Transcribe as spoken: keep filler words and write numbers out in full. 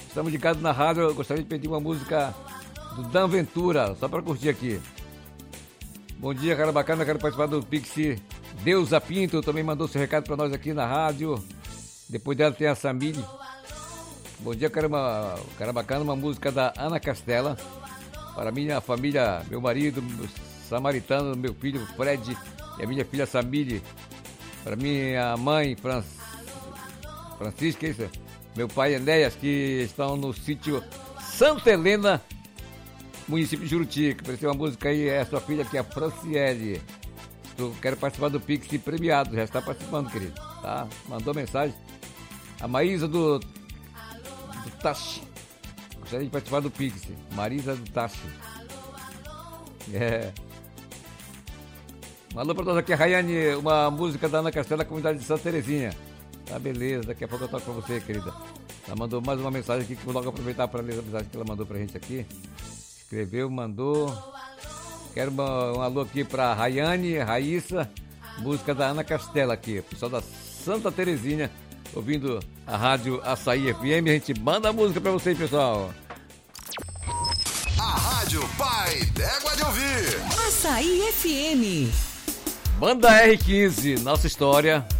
Estamos ligados na rádio. Eu gostaria de pedir uma música do Dan Ventura, só para curtir aqui. Bom dia, cara bacana. Quero participar do Pixie. Deusa Pinto também mandou seu recado para nós aqui na rádio. Depois dela tem a Samile. Bom dia, cara, uma, cara bacana. Uma música da Ana Castela. Para minha família, meu marido, meu samaritano, meu filho Fred e a minha filha Samile. Para minha mãe Fran... Francisca, isso? Meu pai Enéas, que estão no sítio Santa Helena, município de Juruti. Que apareceu uma música aí, é a sua filha aqui, a Franciele. Eu quero participar do Pix premiado, já está participando, querido. Tá? Mandou mensagem. A Maísa do, do Tachi. Gostaria de participar do Pix. Marisa do Tachi. É. Um alô pra nós aqui, Rayane, uma música da Ana Castela, comunidade de Santa Terezinha. Tá, beleza, daqui a pouco eu toco pra você, querida. Ela mandou mais uma mensagem aqui, que eu vou logo aproveitar para ler a mensagem que ela mandou pra gente aqui. Escreveu, mandou. Quero uma, um alô aqui pra Rayane, Raíssa, música da Ana Castela aqui. Pessoal da Santa Terezinha, ouvindo a rádio Açaí F M. A gente manda a música pra vocês, pessoal. A Rádio Pai d'Égua de Ouvir. Açaí F M. Banda R quinze, nossa história.